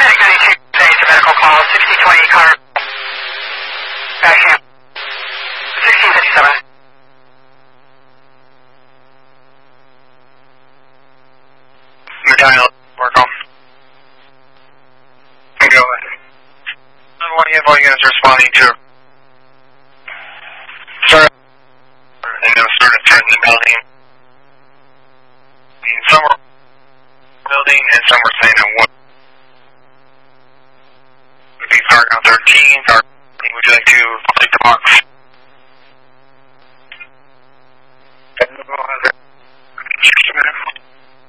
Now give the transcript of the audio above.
92 days of medical call, 6020 car. Backhand. 1657. Your dial, work on. Go ahead. One all units responding to. Sir, and no students are in the building. Some were building and some were saying that one would be Cargo 13, or would you like to complete the box?